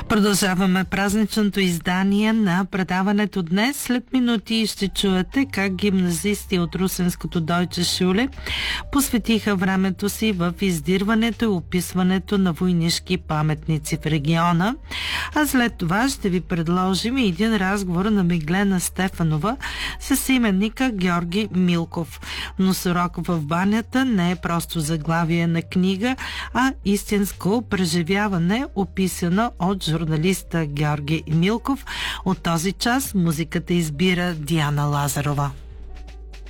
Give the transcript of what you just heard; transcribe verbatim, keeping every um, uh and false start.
Продължаваме празничното издание на предаването днес. След минути ще чуете как гимназисти от Русенското Дойче Шуле посветиха времето си в издирването и описването на войнишки паметници в региона. А след това ще ви предложим един разговор на Миглена Стефанова с именника Георги Милков. Носорог в банята не е просто заглавие на книга, а истинско преживяване, описано от журналиста Георги Милков. От този час музиката избира Диана Лазарова.